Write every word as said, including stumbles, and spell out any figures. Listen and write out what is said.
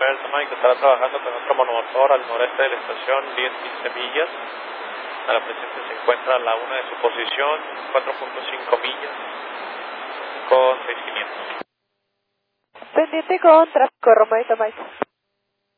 First Mike, estará trabajando con otro monomotor al noreste de la estación, diez a quince millas. A la presente se encuentra a la una de su posición, cuatro punto cinco millas, con seis mil quinientos. Pendiente con tráfico, Romeo Mike.